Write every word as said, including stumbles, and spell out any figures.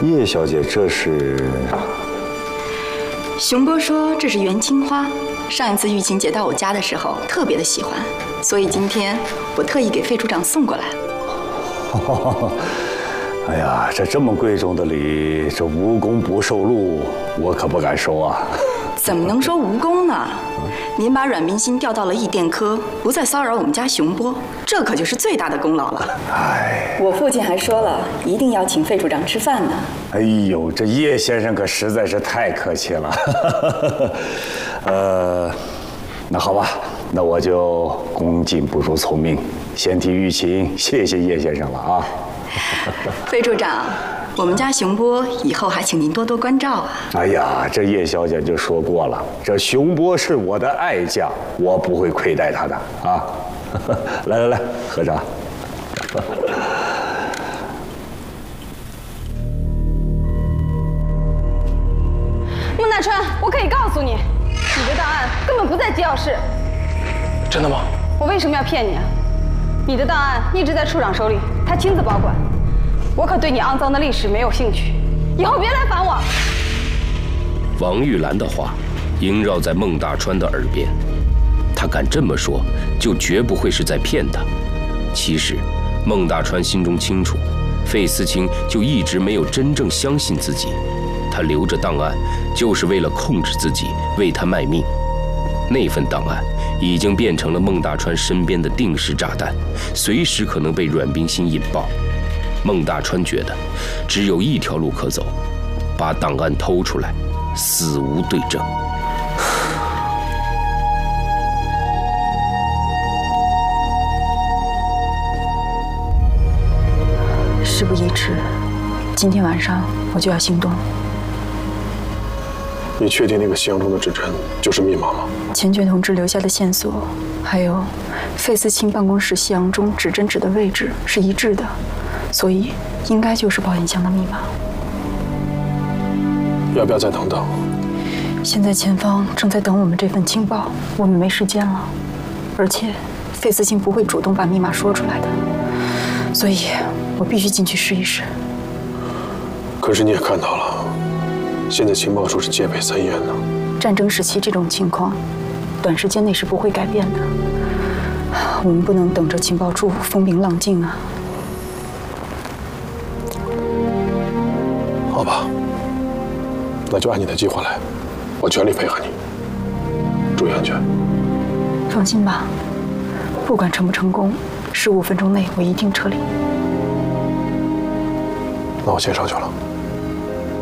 叶小姐，这是？ 熊波说这是元青花，上一次玉琴姐到我家的时候特别的喜欢，所以今天我特意给费处长送过来。 哎呀，这这么贵重的礼，这无功不受禄，我可不敢收啊。 怎么能说无功呢？您把阮冰心调到了驿电科，不再骚扰我们家熊波，这可就是最大的功劳了。哎，我父亲还说了，一定要请费处长吃饭呢。 哎呦，这叶先生可实在是太客气了。呃，那好吧，那我就恭敬不如从命，先替玉琴谢谢叶先生了啊。 费处长，我们家熊波以后还请您多多关照啊。 哎呀，这叶小姐就说过了，这熊波是我的爱将，我不会亏待他的啊。来来来，喝茶。 孟大川，我可以告诉你，你的档案根本不在机要室。 真的吗？ 我为什么要骗你啊？你的档案一直在处长手里，他亲自保管。我可对你肮脏的历史没有兴趣，以后别来烦我。 王玉兰的话萦绕在孟大川的耳边，他敢这么说，就绝不会是在骗他。其实，孟大川心中清楚，费思清就一直没有真正相信自己，他留着档案就是为了控制自己，为他卖命。那份档案已经变成了孟大川身边的定时炸弹，随时可能被阮冰心引爆。孟大川觉得只有一条路可走，把档案偷出来，死无对证。 事不宜迟，今天晚上我就要行动。 你确定那个夕阳中的指针就是密码吗？ 钱觉同志留下的线索，还有费思清办公室夕阳中指针指的位置是一致的，所以应该就是保险箱的密码。 要不要再等等？ 现在前方正在等我们这份情报，我们没时间了。而且费思清不会主动把密码说出来的，所以我必须进去试一试。 可是你也看到了，现在情报处是戒备森严的。 战争时期这种情况，短时间内是不会改变的。我们不能等着情报处风平浪静啊。 好吧，那就按你的计划来，我全力配合你，注意安全。 放心吧，不管成不成功，十五分钟内我一定撤离。 那我先上去了。